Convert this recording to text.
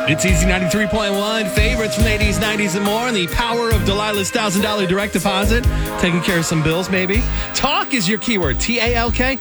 It's Easy 93.1, favorites from the 80s, 90s, and more, and the power of Delilah's $1,000 direct deposit, taking care of some bills, maybe. Talk is your keyword, Talk.